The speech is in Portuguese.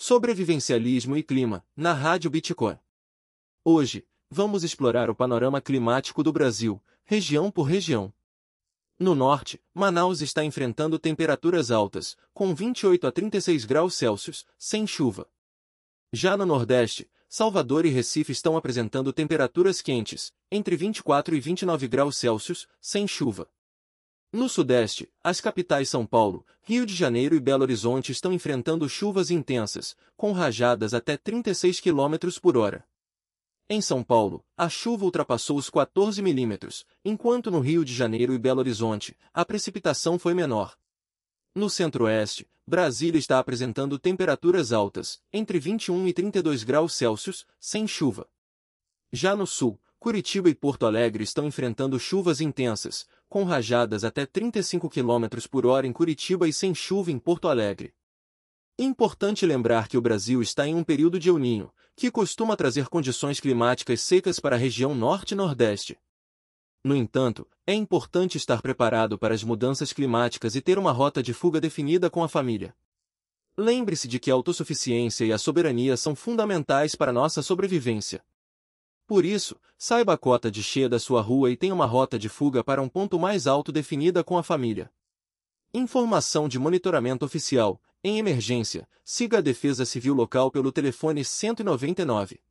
Sobrevivencialismo e clima, na Rádio Bitcoin. Hoje, vamos explorar o panorama climático do Brasil, região por região. No norte, Manaus está enfrentando temperaturas altas, com 28 a 36 graus Celsius, sem chuva. Já no nordeste, Salvador e Recife estão apresentando temperaturas quentes, entre 24 e 29 graus Celsius, sem chuva. No sudeste, as capitais São Paulo, Rio de Janeiro e Belo Horizonte estão enfrentando chuvas intensas, com rajadas até 36 km por hora. Em São Paulo, a chuva ultrapassou os 14 milímetros, enquanto no Rio de Janeiro e Belo Horizonte, a precipitação foi menor. No centro-oeste, Brasília está apresentando temperaturas altas, entre 21 e 32 graus Celsius, sem chuva. Já no sul, Curitiba e Porto Alegre estão enfrentando chuvas intensas, com rajadas até 35 km por hora em Curitiba e sem chuva em Porto Alegre. Importante lembrar que o Brasil está em um período de El Niño, que costuma trazer condições climáticas secas para a região norte e nordeste. No entanto, é importante estar preparado para as mudanças climáticas e ter uma rota de fuga definida com a família. Lembre-se de que a autossuficiência e a soberania são fundamentais para nossa sobrevivência. Por isso, saiba a cota de cheia da sua rua e tenha uma rota de fuga para um ponto mais alto definida com a família. Informação de monitoramento oficial. Em emergência, siga a Defesa Civil local pelo telefone 199.